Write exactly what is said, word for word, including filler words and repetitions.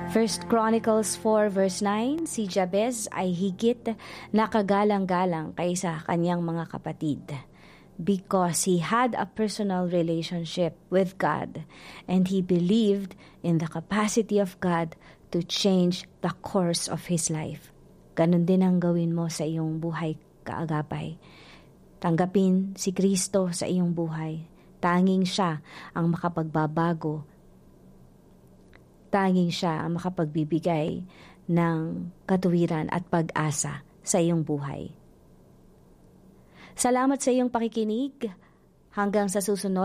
First Chronicles four verse nine, si Jabez ay higit nakagalang-galang kaysa kanyang mga kapatid because he had a personal relationship with God and he believed in the capacity of God to change the course of his life. Ganon din ang gawin mo sa iyong buhay, kaagapay. Tanggapin si Kristo sa iyong buhay. Tanging siya ang makapagbabago. Tanging siya ang makapagbibigay ng katuwiran at pag-asa sa iyong buhay. Salamat sa iyong pakikinig. Hanggang sa susunod.